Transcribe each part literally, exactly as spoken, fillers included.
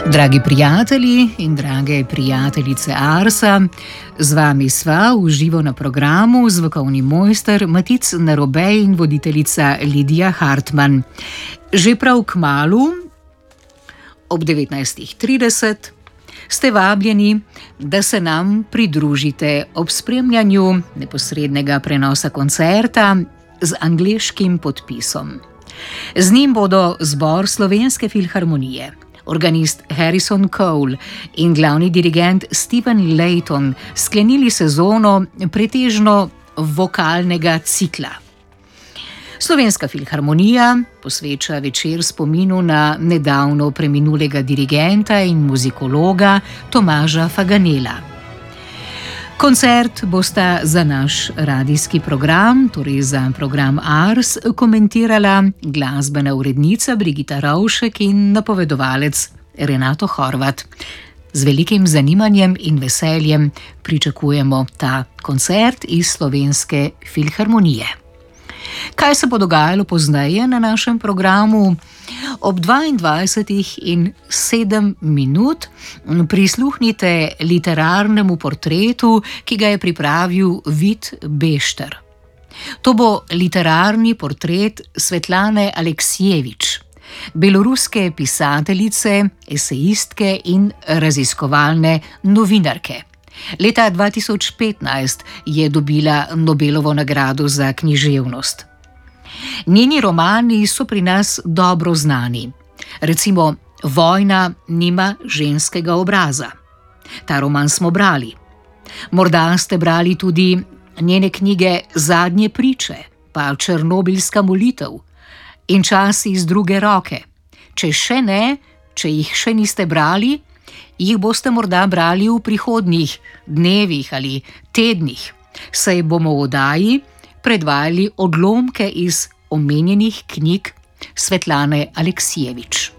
Dragi prijatelji in drage prijateljice Arsa, z vami sva v živo na programu zvokovni mojster Matic Narobej in voditeljica Lidija Hartmann. Že prav kmalu, ob devetnajstih trideset, ste vabljeni, da se nam pridružite ob spremljanju neposrednega prenosa koncerta z angleškim podpisom. Z njim bodo zbor Slovenske filharmonije, organist Harrison Cole in glavni dirigent Stephen Layton sklenili sezono pretežno vokalnega cikla. Slovenska filharmonija posveča večer spominu na nedavno preminulega dirigenta in muzikologa Tomaža Faganela. Koncert bosta za naš radijski program, torej za program Ars, komentirala glasbena urednica Brigita Rovšek in napovedovalec Renato Horvat. Z velikim zanimanjem in veseljem pričakujemo ta koncert iz Slovenske filharmonije. Kaj se bo dogajalo pozneje na našem programu? Ob dvaindvajsetih in sedem minut prisluhnite literarnemu portretu, ki ga je pripravil Vid Bešter. To bo literarni portret Svetlane Aleksijevič, beloruske pisateljice, esejistke in raziskovalne novinarke. Leta dva tisoč petnajst je dobila Nobelovo nagrado za književnost. Njeni romani so pri nas dobro znani. Recimo Vojna nima ženskega obraza. Ta roman smo brali. Morda ste brali tudi njene knjige Zadnje priče, pa Černobilska molitev in Časi iz druge roke. Če še ne, če jih še niste brali, jih boste morda brali v prihodnjih dnevih ali tednih, saj bomo v oddaji predvajali odlomke iz omenjenih knjig Svetlane Aleksijevič.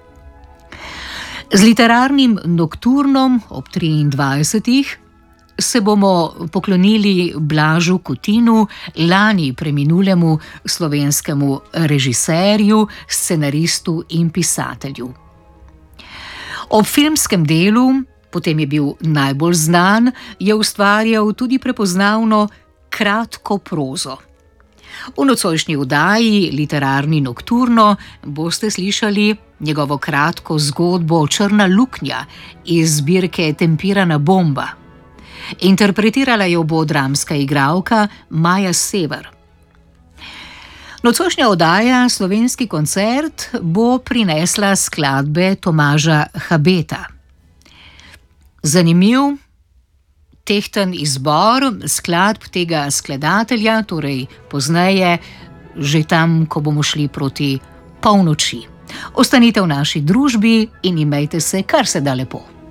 Z literarnim nokturnom ob triindvajsetih se bomo poklonili Blažu Kutinu, lani preminulemu slovenskemu režiserju, scenaristu in pisatelju. Ob filmskem delu, potem je bil najbolj znan, je ustvarjal tudi prepoznavno kratko prozo. V nocojšnji oddaji Literarni nokturno boste slišali njegovo kratko zgodbo Črna luknja iz zbirke Tempirana bomba. Interpretirala jo bo dramska igralka Maja Sever. Nocojšnja oddaja Slovenski koncert bo prinesla skladbe Tomaža Habeta. Zanimiv, tehten izbor skladb tega skladatelja, torej pozneje, že tam, ko bomo šli proti polnoči. Ostanite v naši družbi in imejte se kar se da lepo.